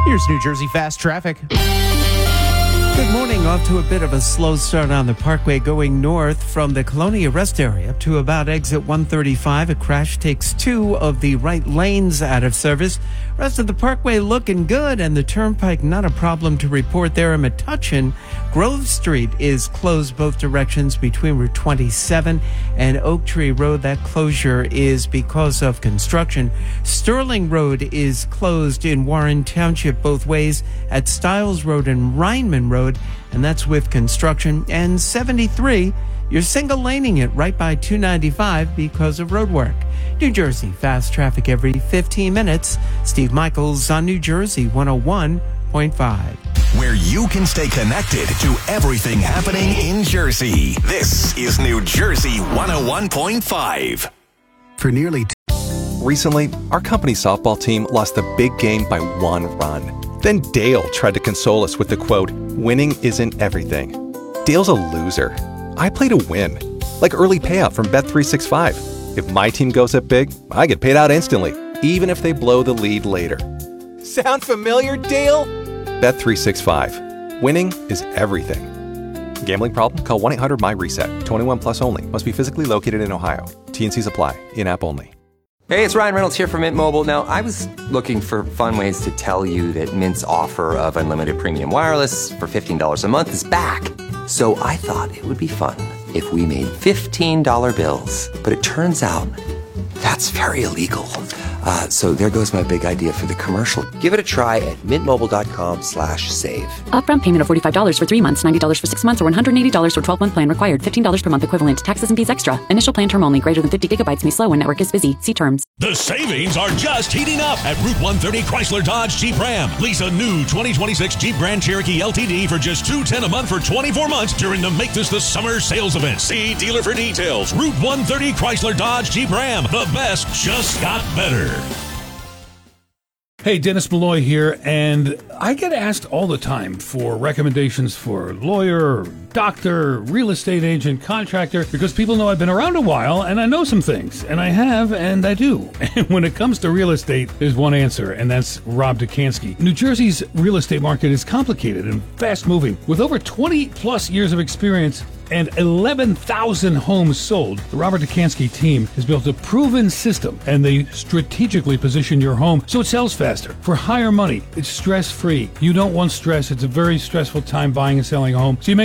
Here's New Jersey Fast Traffic. Good morning. Off to a bit of a slow start on the Parkway going north from the Colonia Rest area to about exit 135. A crash takes two of the right lanes out of service. Rest of the Parkway looking good, and the Turnpike not a problem to report there in Metuchen. Grove Street is closed both directions between Route 27 and Oak Tree Road. That closure is because of construction. Sterling Road is closed in Warren Township both ways at Stiles Road and Rhineman Road, and that's with construction. And 73, you're single laning it right by 295 because of road work. New Jersey Fast Traffic every 15 minutes. Steve Michaels on New Jersey 101.5. Where you can stay connected to everything happening in Jersey. This is New Jersey 101.5. For nearly Recently, our company softball team lost a big game by 1 run. Then Dale tried to console us with the quote, "Winning isn't everything." Dale's a loser. I play to win, like early payout from Bet365. If my team goes up big, I get paid out instantly, even if they blow the lead later. Sound familiar, Dale? Bet365. Winning is everything. Gambling problem? Call 1-800-MY-RESET. 21 plus only. Must be physically located in Ohio. T&Cs apply. In-app only. Hey, it's Ryan Reynolds here from Mint Mobile. Now, I was looking for fun ways to tell you that Mint's offer of unlimited premium wireless for $15 a month is back. So I thought it would be fun if we made $15 bills. But it turns out that's very illegal. So there goes my big idea for the commercial. Give it a try at mintmobile.com/save. Upfront payment of $45 for 3 months, $90 for 6 months, or $180 for 12-month plan required. $15 per month equivalent. Taxes and fees extra. Initial plan term only. Greater than 50 gigabytes may slow when network is busy. See terms. The savings are just heating up at Route 130 Chrysler Dodge Jeep Ram. Lease a new 2026 Jeep Grand Cherokee LTD for just $210 a month for 24 months during the Make This the Summer sales event. See dealer for details. Route 130 Chrysler Dodge Jeep Ram. The best just got better. Hey, Dennis Malloy here, and I get asked all the time for recommendations for lawyer, doctor, real estate agent, contractor, because people know I've been around a while and I know some things, and I have, and I do. And when it comes to real estate, there's one answer, and that's Rob Dukansky. New Jersey's real estate market is complicated and fast-moving. With over 20-plus years of experience and 11,000 homes sold, the Robert Dukansky team has built a proven system, and they strategically position your home so it sells faster, for higher money. It's stress-free. You don't want stress. It's a very stressful time buying and selling a home, so you make